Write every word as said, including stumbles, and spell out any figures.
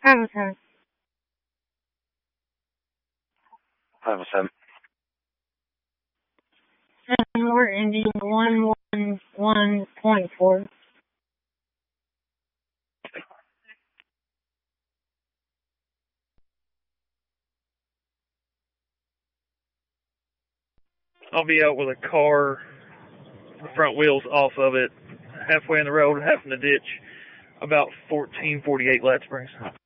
Five seven. Five seven. Seven more ending one one one point four. I'll be out with a car, the front wheels off of it, halfway in the road, half in the ditch, about fourteen forty-eight Lat Springs.